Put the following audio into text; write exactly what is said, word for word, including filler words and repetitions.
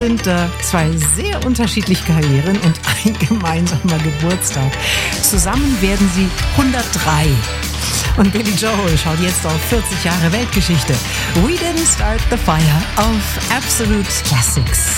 sind äh, zwei sehr unterschiedliche Karrieren und ein gemeinsamer Geburtstag. Zusammen werden sie hundertdrei. Und Billy Joel schaut jetzt auf vierzig Jahre Weltgeschichte. We Didn't Start the Fire auf Absolute Classics.